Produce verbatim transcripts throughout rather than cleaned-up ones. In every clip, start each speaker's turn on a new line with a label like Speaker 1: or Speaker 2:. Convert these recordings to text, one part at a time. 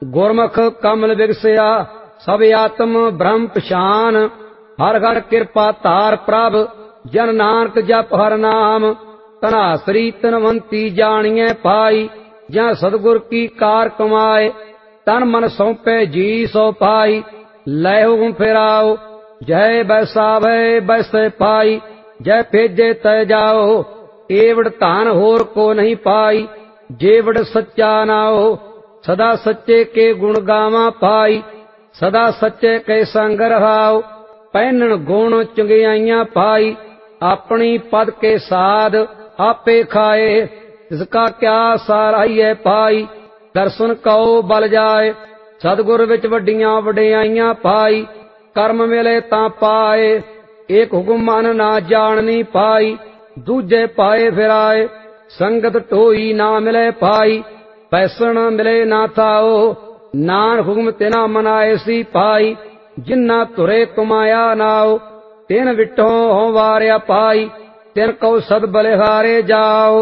Speaker 1: गुरमुख कमल विगसिया सब आत्म ब्रह्म पछान। हर हर कृपा धार प्रभ जन नानक जप हर नाम। धनासरी धनवंती जानिए पाई जहाँ सतगुर की कार कमाए। तन मन सौंपे जी सो पाई लहो फिराओ। जय बैसावे बैसे पाई जय भेजे तय जाओ। एवड़ धान होर को नहीं पाई जेवड़ सच्चा नाओ। सदा सच्चे के गुण गावा पाई सदा सच्चे के संग रहाओ। पहनन गुण चंगियाइयां पाई अपनी पद के साध आपे खाए। इसका क्या साराइए पाई दर्शन कहो बल जाए। सतगुर विच वड्डियां वडियाइयां पाई कर्म मिले तां पाए। एक हुक्म मन ना जाननी पाई दूजे पाए फिराए। संगत टोई ना मिले पाई पैसन मिले ना थाओ। नान हुक्म तिना मनाए सी पाई जिन्ना तुरे कमाया नाओ। तिन विठों हो वारिया पाई तिन कौ सद बलिहारे जाओ।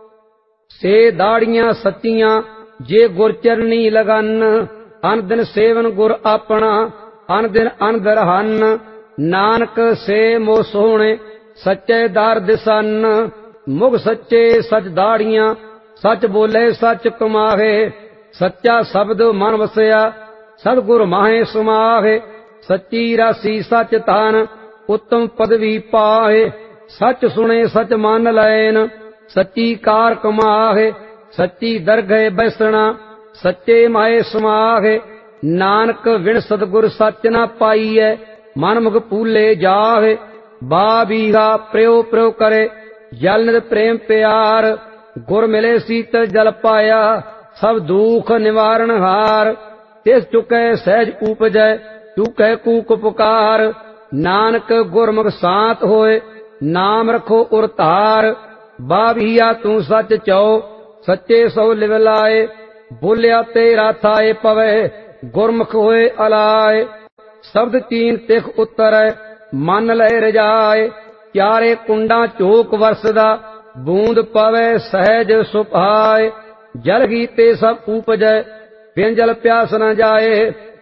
Speaker 1: से दाड़ियां सच्चियां जे गुर चरनी लगन। अन दिन सेवन गुर अपना अन दिन अनदर हन। नानक से मोह सोहणे सच्चे दर दिसन। मुग सच्चे सच दाड़ियां सच बोले सच कमाहे। सच्चा शब्द मन वसया सतगुर माहे समाहे। सच्ची राशि सच तान उत्तम पदवी पाहे। सच सुने सच मान लैन सच्ची कार कमाहे। सच्ची दरगह बैसना सच्चे माए समाहे। नानक विण सतगुर सच न पाईए मन मुख पूले जाहे। बा बीघा प्रयो प्रयो करे जल नित प्रेम प्यार। गुर मिले शीतल जल पाया सब दुख निवारण हार। तिस चुके सहज उपजै चुके कूक पुकार। नानक गुरमुख शांत होए नाम रखो उर धार। बाभिया तू सच चौ सच्चे सौ लिव लाए। बोलिया तेरा थाए पवे गुरमुख होए अलाए। शब्द तीन तिख उतरै मन लय रजाए। चारे कुंडा चोक वरसदा बूंद पवे सहज सुभाए। जल गीते सब उपजै बिन जल प्यास न जाए।